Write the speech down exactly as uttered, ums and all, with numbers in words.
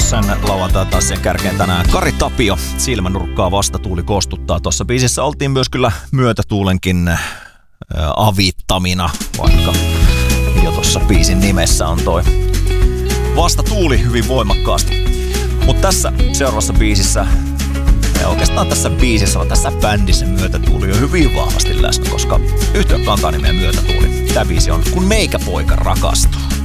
sen lauantai taas sen kärkeen tänään. Kari Tapio, silmänurkkaa vastatuuli kostuttaa. Tuossa biisissä oltiin myös kyllä myötätuulenkin äh, avittamina, vaikka jo tuossa biisin nimessä on toi vastatuuli hyvin voimakkaasti. Mutta tässä seuraavassa biisissä, ja oikeastaan tässä biisissä, vaan tässä bändissä myötätuuli on hyvin vahvasti läsnä, koska yhtiö kantaa nimeä Myötätuuli. Tämä biisi on Kun meikäpoika rakastuu.